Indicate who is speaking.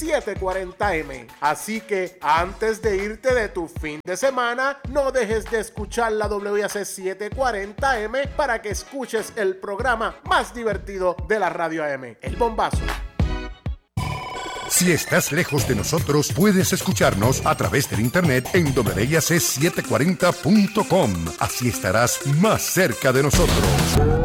Speaker 1: 740M. Así que antes de irte de tu fin de semana, no dejes de escuchar la WIAC 740M para que escuches el programa más divertido de la radio AM, El Bombazo.
Speaker 2: Si estás lejos de nosotros, puedes escucharnos a través del internet en WIAC740.com. Así estarás más cerca de nosotros.